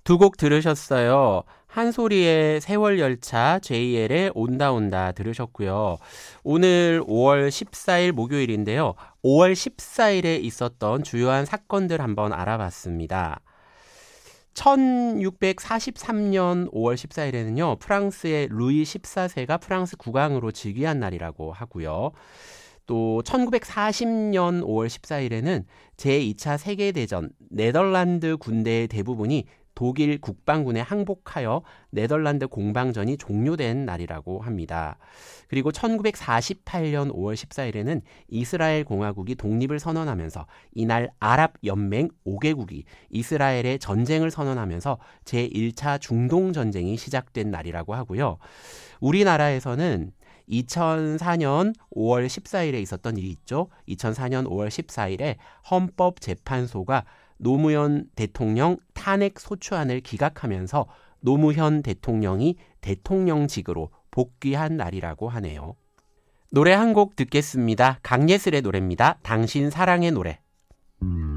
두 곡 들으셨어요. 한소리의 세월열차, JL의 온다 온다 들으셨고요. 오늘 5월 14일 목요일인데요. 5월 14일에 있었던 주요한 사건들 한번 알아봤습니다. 1643년 5월 14일에는요. 프랑스의 루이 14세가 프랑스 국왕으로 즉위한 날이라고 하고요. 또 1940년 5월 14일에는 제2차 세계대전 네덜란드 군대의 대부분이 독일 국방군에 항복하여 네덜란드 공방전이 종료된 날이라고 합니다. 그리고 1948년 5월 14일에는 이스라엘 공화국이 독립을 선언하면서 이날 아랍연맹 5개국이 이스라엘의 전쟁을 선언하면서 제1차 중동전쟁이 시작된 날이라고 하고요. 우리나라에서는 2004년 5월 14일에 있었던 일이 있죠. 2004년 5월 14일에 헌법재판소가 노무현 대통령 탄핵 소추안을 기각하면서 노무현 대통령이 대통령직으로 복귀한 날이라고 하네요. 노래 한 곡 듣겠습니다. 강예슬의 노래입니다. 당신 사랑의 노래.